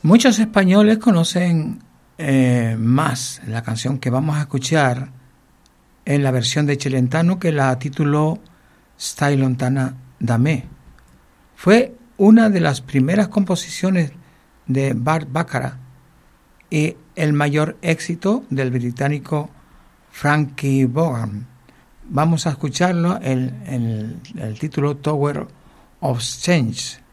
Muchos españoles conocen más la canción que vamos a escuchar en la versión de Celentano, que la tituló Stai lontana da me. Fue una de las primeras composiciones de Burt Bacharach y el mayor éxito del británico Frankie Vaughan. Vamos a escucharlo, el título Tower of Change.